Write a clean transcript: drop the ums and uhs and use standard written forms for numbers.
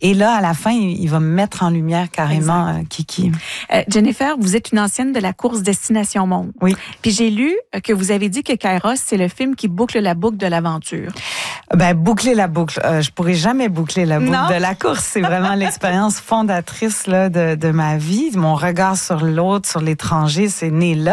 Et là, à la fin, il va mettre en lumière carrément Kiki. Jennifer, vous êtes une ancienne de la course Destination Monde. Oui. Puis j'ai lu que vous avez dit que Kairos, c'est le film qui boucle la boucle de l'aventure. Boucler la boucle. Je pourrais jamais boucler la boucle de la course. C'est vraiment l'expérience fondatrice là, de ma vie. Mon regard sur l'autre, sur l'étranger, c'est né là.